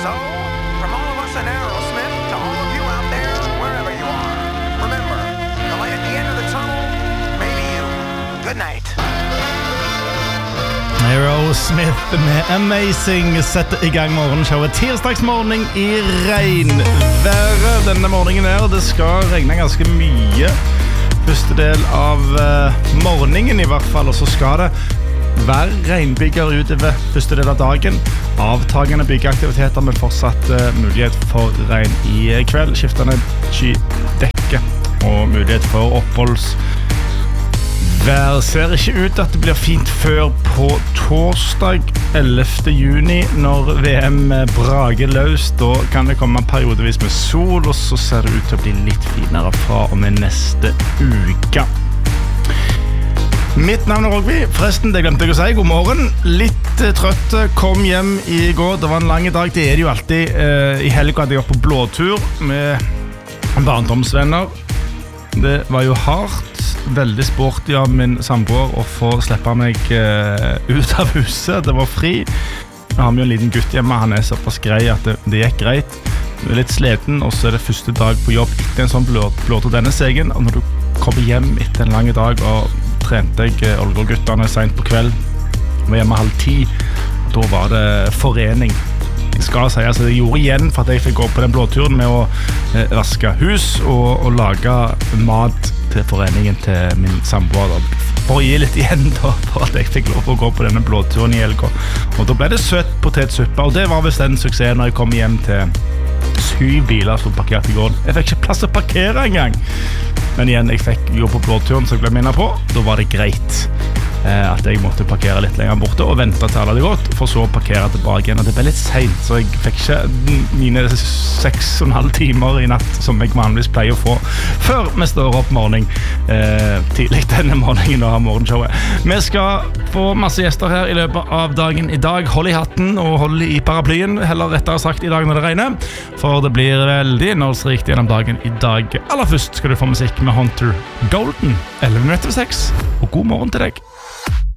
So, from all of us in Aerosmith to all of you out there, wherever you are, remember, the light at the end of the tunnel may be you. Good night. Aerosmith med Amazing setter I gang morgenshowet tirsdagsmorgen I regnværet denne morgenen her. Det skal regne ganske mye første del av morgenen I hvert fall, og så skal det være regnbygger utover første del av dagen. Avtagende byggeaktiviteter med fortsatt mulighet for regn I kveld. Skiftende skydekke og mulighet for oppholds. Vær ser ikke ut at det blir fint før på torsdag 11. juni når VM brager løs. Da kan det komme periodevis med sol, og så ser det ut til å bli litt finere fra og med neste uke. Mitt navn Rogvi. Forresten, det glemte jeg å si. God morgen. Litt trøtt. Kom hjem I går. Det var en lang dag. Det det jo alltid. I helgen hadde jeg vært på blåtur med barndomsvenner. Det var jo hardt. Veldig sporty av min samboer å få slippe meg ut av huset. Det var fri. Jeg har med en liten gutt hjemme. Han såpass grei at det gikk greit. Jeg litt sliten, og så det første dag på jobb etter en sånn blåtur denne segen. Og når du kommer hjem etter en lang dag, og trente jeg Olga-guttene sent på kveld, var hjemme 9:30. Da var det forening. Jeg skal si, altså jeg gjorde igjen for at jeg fikk gå på den blåturen med å vaske hus og lage mat til foreningen til min samboer for å gi litt igjen da, for at jeg fikk lov å gå på denne blåturen I helgen. Og da ble det søtt potetsuppe, og det var vist en suksess når jeg kom hjem til 7 biler som parkerte I gården. Jeg fikk ikke plass å parkere engang. Men igjen, jeg fikk gå på blåturen, så jeg ble minnet på. Da var det greit at jeg måtte parkere litt lenger borte og vente til alle hadde gått, for så å parkere tilbake igjen. Og det ble litt sent, så jeg fikk ikke mine 6,5 timer I natt som jeg vanligvis pleier å få før vi står opp morgen tidlig denne morgenen og har morgenshowet. Vi skal få masse gjester her I løpet av dagen I dag. Hold I hatten og hold I paraplyen, heller rettere sagt I dag når det regner, for det blir veldig innholdsrikt gjennom dagen I dag. Aller først skal du få musikk med Hunter Golden, 11:06, og god morgen til deg.